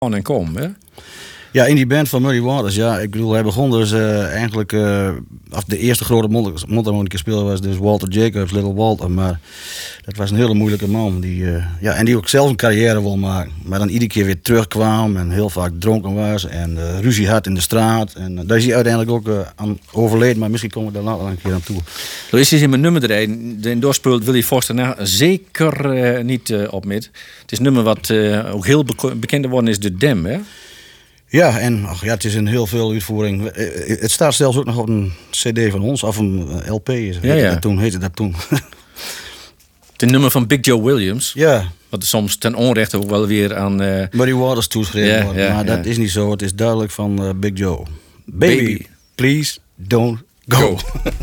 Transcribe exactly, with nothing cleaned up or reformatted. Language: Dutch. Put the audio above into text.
on en kom, hè? Ja, in die band van Muddy Waters, ja, ik bedoel, hij begon dus uh, eigenlijk, uh, af de eerste grote mondharmonica speler was dus Walter Jacobs, Little Walter, maar dat was een hele moeilijke man, die, uh, ja, en die ook zelf een carrière wil maken, maar dan iedere keer weer terugkwam en heel vaak dronken was en uh, ruzie had in de straat en uh, daar is hij uiteindelijk ook uh, aan overleden, maar misschien komen we daar later een keer aan toe. Er is in mijn nummer erin, de doorspeelt Willy Foster nou zeker uh, niet uh, op met. Het is een nummer wat uh, ook heel bek- bekend geworden is, De Dam, hè? Ja, en ach, ja, het is in heel veel uitvoering. Het staat zelfs ook nog op een cd van ons, of een L P. Heette Ja, ja. dat toen, heette dat toen. Het nummer van Big Joe Williams. Ja. Wat soms ten onrechte ook wel weer aan... Uh... Muddy Waters toeschreven ja, wordt. ja, maar ja. dat is niet zo. Het is duidelijk van uh, Big Joe. Baby, Baby, please don't go. go.